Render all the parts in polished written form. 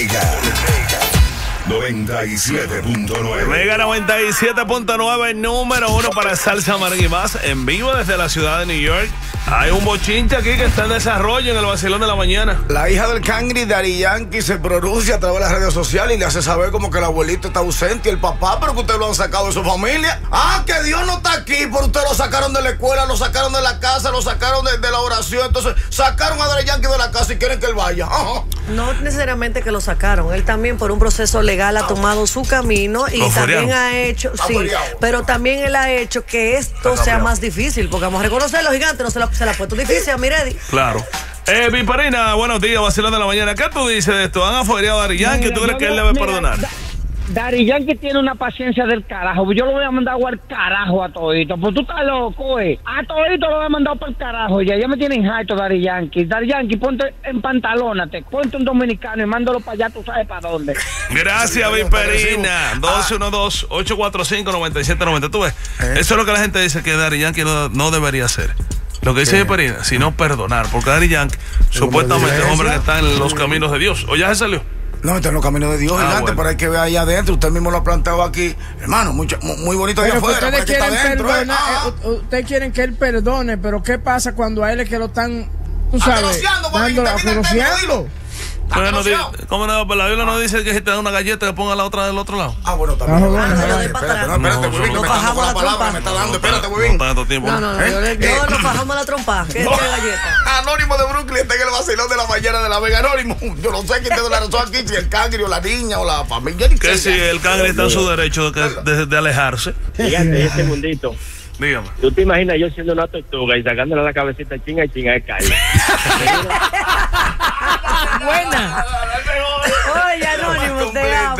Mega 97.9. Mega 97.9, número 1 para Salsa Merengue y más, en vivo desde la ciudad de New York. Hay un bochinche aquí que está en desarrollo en el vacilón de la mañana. La hija del Cangri, Daddy Yankee, se pronuncia a través de las redes sociales y le hace saber como que el abuelito está ausente y el papá, pero que ustedes lo han sacado de su familia. Ah, que Dios no está aquí, pero ustedes lo sacaron de la escuela, lo sacaron de la casa, lo sacaron de la oración. Entonces sacaron a Daddy Yankee de la casa y quieren que él vaya. Ajá. No necesariamente que lo sacaron, él también por un proceso legal ha tomado su camino y también ha hecho, sí, pero también él ha hecho que esto sea más difícil, porque vamos a reconocer, los gigantes no se la ha puesto difícil a Miredi. Claro. Viparina, buenos días, vacilón de la mañana. ¿Qué tú dices de esto? ¿Han afuereado a Daddy Yankee? ¿Tú crees que él debe perdonar? Daddy Yankee tiene una paciencia del carajo. Yo lo voy a mandar al carajo a todito. Pues tú estás loco, A todito lo voy a mandar para el carajo. Ya me tienen harto Daddy Yankee. Daddy Yankee, ponte en pantalónate. Ponte un dominicano y mándalo para allá, tú sabes para dónde. Gracias, Viperina. 212-845-9790. Tú ves, eso es lo que la gente dice que Daddy Yankee no debería hacer. Lo que dice Viperina, sino perdonar. Porque Daddy Yankee, supuestamente, es un hombre que está en los caminos de Dios. ¿O ya se salió? No, está en los caminos de Dios, gigante, bueno. Pero hay que ver allá adentro. Usted mismo lo ha planteado aquí. Hermano, muy bonito allá afuera. Ustedes quieren ustedes quieren que él perdone, pero ¿qué pasa cuando a él es que lo están, tú sabes, conociendo? ¿Cómo no? La Biblia no dice que si te da una galleta que ponga la otra del otro lado. Ah, bueno, también. Espérate, Huevín, que me está dando la palabra, me está dando. Espérate, Huevín. No, yo nos bajamos la trompa. ¿Qué galleta? Anónimo de Brooklyn está en el vacilón de la mañana de la Vega. Anónimo, yo no sé quién te da la razón aquí, si el Cangri o la niña o la familia. Que si el Cangri está en su derecho de alejarse. Fíjate, ese mundito. Dígame. ¿Tú te imaginas yo siendo una tortuga y sacándole la cabecita chinga de calle? Buena. Oye, Anónimo, te amo.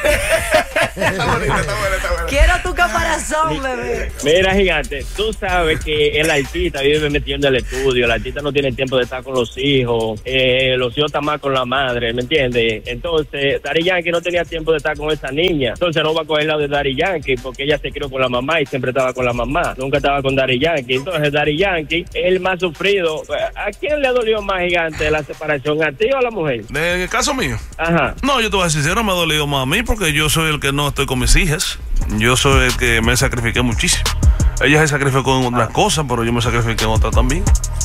Está bonita. Quiero tu caparazón, bebé. Mira, gigante, tú sabes que el artista vive metiendo el estudio, el artista no tiene tiempo de estar con los hijos están más con la madre, ¿me entiendes? Entonces, Daddy Yankee no tenía tiempo de estar con esa niña, entonces no va a coger la de Daddy Yankee, porque ella se crió con la mamá y siempre estaba con la mamá, nunca estaba con Daddy Yankee. Entonces, Daddy Yankee es el más sufrido. ¿A quién le dolió más, gigante, la separación, a ti o a la mujer? En el caso mío. Ajá. No, yo te voy a decir sincero, me ha dolido más a mí porque yo soy el que no estoy con mis hijas. Yo soy el que me sacrifiqué muchísimo. Ella se sacrificó en otras cosas, pero yo me sacrifiqué en otras también.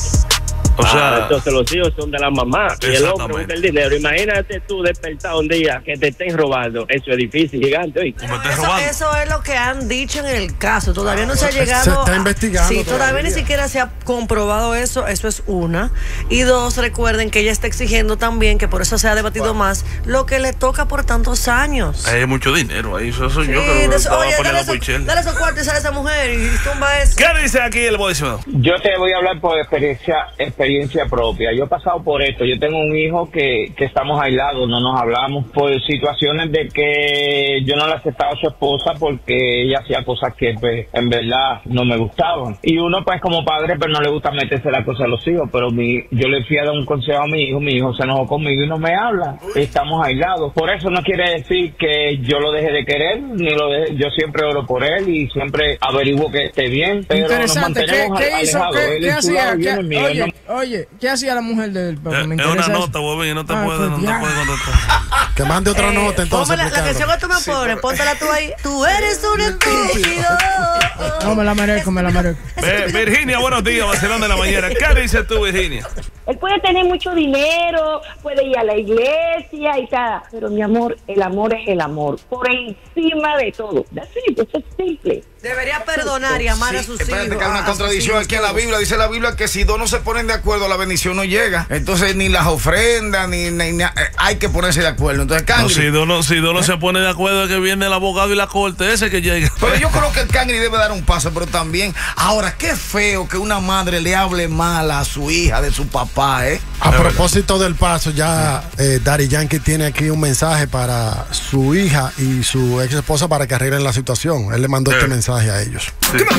O sea, entonces los hijos son de la mamá y el hombre busca el dinero. Imagínate tú despertar un día que te estén robando. Eso es difícil, gigante. Eso es lo que han dicho en el caso. Todavía no se ha llegado. Se está investigando. Sí, todavía ni siquiera se ha comprobado eso. Eso es una. Y dos, recuerden que ella está exigiendo también, que por eso se ha debatido más, lo que le toca por tantos años. Hay mucho dinero ahí. Eso soy yo que dale esos cuartos a esa mujer y tumba eso. ¿Qué dice aquí el bodísimo? Yo te voy a hablar por experiencia propia. Yo he pasado por esto. Yo tengo un hijo que estamos aislados, no nos hablamos por situaciones de que yo no le aceptaba a su esposa porque ella hacía cosas que pues, en verdad no me gustaban. Y uno pues como padre pues no le gusta meterse la cosa a los hijos, pero yo le fui a dar un consejo a mi hijo se enojó conmigo y no me habla. Estamos aislados. Por eso no quiere decir que yo lo deje de querer, ni lo deje. Yo siempre oro por él y siempre averiguo que esté bien, pero nos mantenemos alejados. ¿Qué hacía? Oye, ¿qué hacía la mujer de él? Es una nota, Bobby, no te puede contestar. Que mande otra nota entonces. La canción que tú me pones, póntala tú ahí. Tú eres un estúpido. No, me la merezco. Virginia, buenos días, vacilón de la mañana. ¿Qué dices tú, Virginia? Él puede tener mucho dinero, puede ir a la iglesia y tal, pero mi amor, el amor es el amor, por encima de todo. Eso es simple. Debería perdonar y amar a sus hijos. Espérate, que hay una contradicción aquí en la Biblia. Dice la Biblia que si dos no se ponen de acuerdo, la bendición no llega. Entonces, ni las ofrendas, ni hay que ponerse de acuerdo. Entonces, Cangri, si dos no se pone de acuerdo, es que viene el abogado y la corte, ese que llega. Pero yo creo que el Cangri debe dar un paso, pero también, ahora, qué feo que una madre le hable mal a su hija de su papá, A propósito del paso, ya Daddy Yankee tiene aquí un mensaje para su hija y su ex esposa para que arreglen la situación. Él le mandó este mensaje a ellos. Sí.